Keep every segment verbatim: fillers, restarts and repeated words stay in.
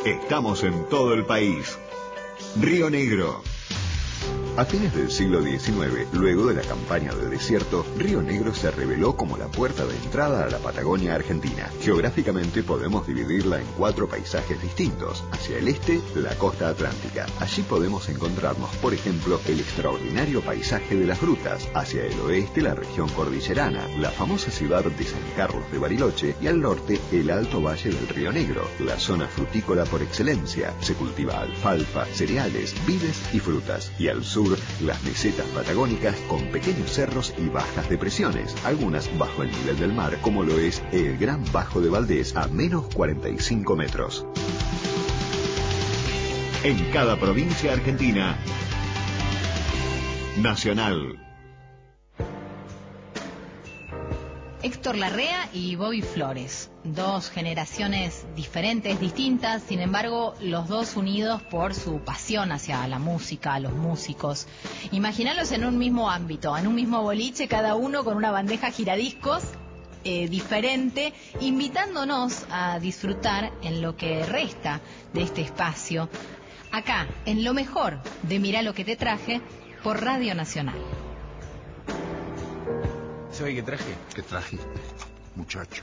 Estamos en todo el país. Río Negro. A fines del siglo diecinueve, luego de la campaña de desierto, Río Negro se reveló como la puerta de entrada a la Patagonia Argentina. Geográficamente podemos dividirla en cuatro paisajes distintos. Hacia el este, la costa atlántica. Allí podemos encontrarnos, por ejemplo, el extraordinario paisaje de las grutas. Hacia el oeste, la región cordillerana, la famosa ciudad de San Carlos de Bariloche, y al norte, el alto valle del Río Negro, la zona frutícola por excelencia. Se cultiva alfalfa, cereales, vides y frutas. Y al sur, las mesetas patagónicas con pequeños cerros y bajas depresiones, algunas bajo el nivel del mar, como lo es el Gran Bajo de Valdés a menos cuarenta y cinco metros. En cada provincia argentina, Nacional. Héctor Larrea y Bobby Flores, dos generaciones diferentes, distintas, sin embargo, los dos unidos por su pasión hacia la música, a los músicos. Imaginalos en un mismo ámbito, en un mismo boliche, cada uno con una bandeja giradiscos eh, diferente, invitándonos a disfrutar en lo que resta de este espacio, acá, en lo mejor de Mirá lo que te traje, por Radio Nacional. ¿Sabe qué traje? ¿Qué trajiste, muchacho?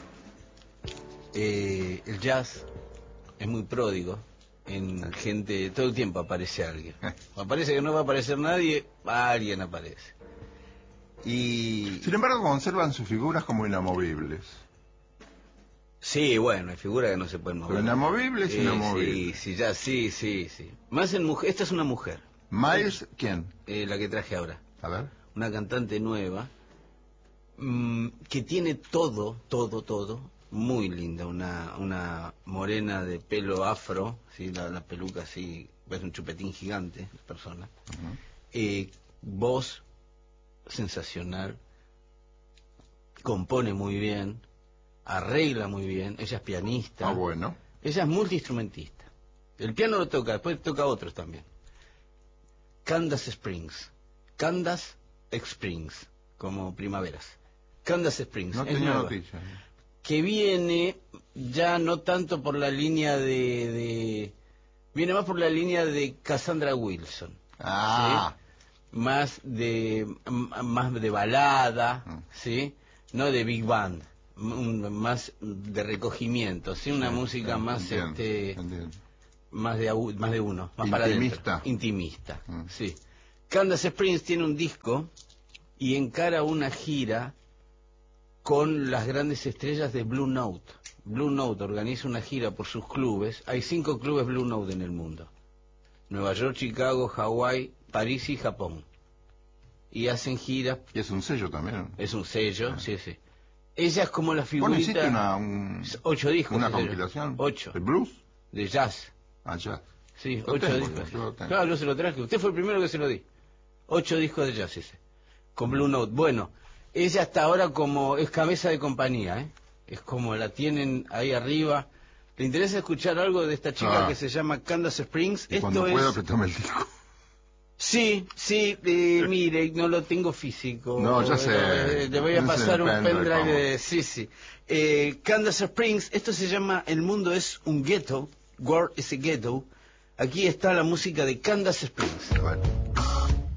Eh, el jazz es muy pródigo en gente, todo el tiempo aparece alguien. Aparece que no va a aparecer nadie, alguien aparece. Y sin embargo conservan sus figuras como inamovibles. Sí, bueno, hay figuras que no se pueden mover. Pero inamovibles, eh, inamovibles. Sí, sí, ya, sí, sí, sí. Más en mujer, esta es una mujer. ¿Miles quién? Eh, la que traje ahora. A ver. Una cantante nueva. Que tiene todo, todo, todo, muy linda, una una morena de pelo afro, ¿sí? la, la peluca así, es un chupetín gigante, la persona, uh-huh. eh, voz sensacional, compone muy bien, arregla muy bien, ella es pianista, ah, bueno. Ella es multiinstrumentista, el piano lo toca, después toca otros también. Candace Springs, Candace Springs, como primaveras. Candace Springs, no es tenía nueva, noticia. Que viene ya no tanto por la línea de, de viene más por la línea de Cassandra Wilson, ah. ¿sí? más de más de balada, mm. ¿sí? No de big band, un, más de recogimiento, ¿sí? Una sí, música sí, más entiendo, este entiendo. más de más de uno, más intimista. Para adentro, intimista, mm. sí. Candace Springs tiene un disco y encara una gira con las grandes estrellas de Blue Note. Blue Note organiza una gira por sus clubes. Hay cinco clubes Blue Note en el mundo: Nueva York, Chicago, Hawái, París y Japón. Y hacen giras. Y es un sello también. Es un sello, ah. sí, sí. Ella es como la figurita. Bueno, hiciste una, un, ocho discos. Una compilación. Ocho. ¿De blues? De jazz. Ah, jazz. Sí, lo ocho tengo, discos. Yo claro, yo se lo traje. Usted fue el primero que se lo di. Ocho discos de jazz ese. Con Blue Note. Bueno. Ella hasta ahora como es cabeza de compañía, ¿eh? Es como la tienen ahí arriba. ¿Le interesa escuchar algo de esta chica ah. que se llama Candace Springs? Y Esto cuando es... pueda que tome el disco. Sí, sí, eh, mire, no lo tengo físico. No, ya sé. Eh, le voy a pasar un pendrive de... Sí, sí. Eh, Candace Springs, esto se llama El mundo es un ghetto, World is a ghetto. Aquí está la música de Candace Springs. Bueno.